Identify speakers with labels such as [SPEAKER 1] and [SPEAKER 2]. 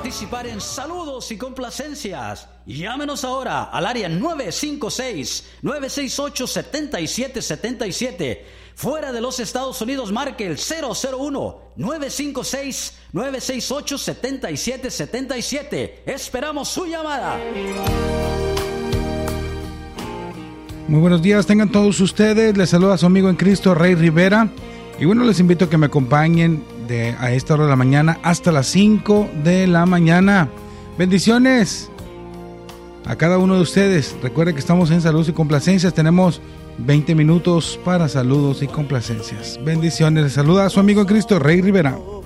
[SPEAKER 1] participar en saludos y complacencias. Llámenos ahora al área 956-968-7777. Fuera de los Estados Unidos, marque el 001-956-968-7777. Esperamos su llamada.
[SPEAKER 2] Muy buenos días, tengan todos ustedes. Les saluda su amigo en Cristo, Rey Rivera. Y bueno, les invito a que me acompañen a esta hora de la mañana hasta las 5 de la mañana. Bendiciones a cada uno de ustedes. Recuerden que estamos en Saludos y Complacencias. Tenemos 20 minutos para saludos y complacencias. Bendiciones. Les saluda a su amigo en Cristo, Rey Rivera.